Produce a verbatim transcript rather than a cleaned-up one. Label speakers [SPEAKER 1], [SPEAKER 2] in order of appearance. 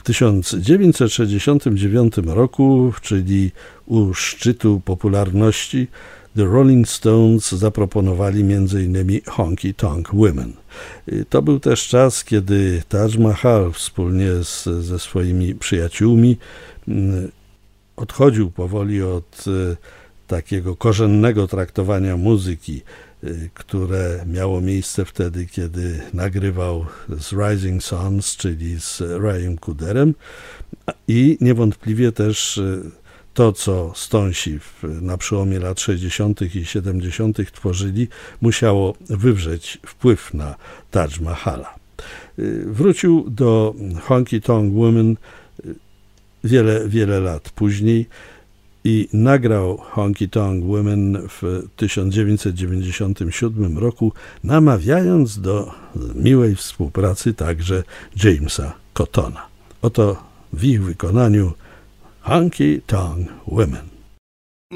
[SPEAKER 1] W tysiąc dziewięćset sześćdziesiątym dziewiątym roku, czyli u szczytu popularności, The Rolling Stones zaproponowali m in Honky Tonk Women. To był też czas, kiedy Taj Mahal wspólnie z, ze swoimi przyjaciółmi odchodził powoli od takiego korzennego traktowania muzyki, które miało miejsce wtedy, kiedy nagrywał z Rising Suns, czyli z Rayem Cooderem, i niewątpliwie też to, co Stonesi na przełomie lat sześćdziesiątych i siedemdziesiątych tworzyli, musiało wywrzeć wpływ na Taj Mahala. Wrócił do Honky Tonk Women wiele, wiele lat później i nagrał Honky Tonk Women w tysiąc dziewięćset dziewięćdziesiątym siódmym roku, namawiając do miłej współpracy także Jamesa Cottona. Oto w ich wykonaniu Honky Tonk Women.